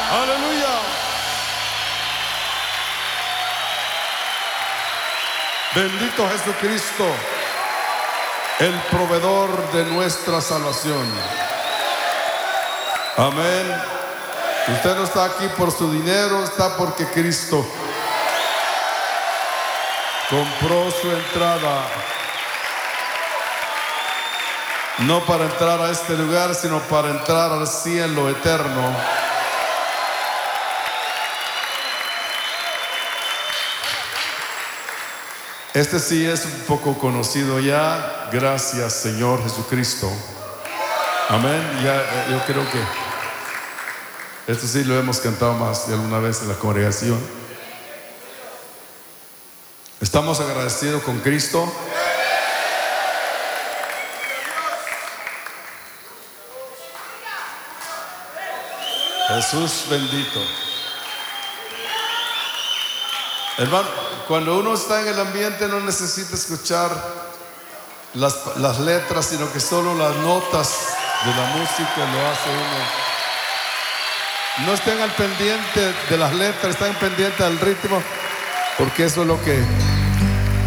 Aleluya. Bendito Jesucristo, el proveedor de nuestra salvación. Amén. Usted no está aquí por su dinero, está porque Cristo compró su entrada. No para entrar a este lugar, sino para entrar al cielo eterno. Este sí es un poco conocido ya. Gracias, Señor Jesucristo. Amén. Ya, yo creo que este sí lo hemos cantado más de alguna vez en la congregación. Estamos agradecidos con Cristo. Jesús bendito. Hermano, cuando uno está en el ambiente no necesita escuchar las letras, sino que solo las notas de la música lo hace uno. No estén al pendiente de las letras, estén pendientes del ritmo, porque eso es lo que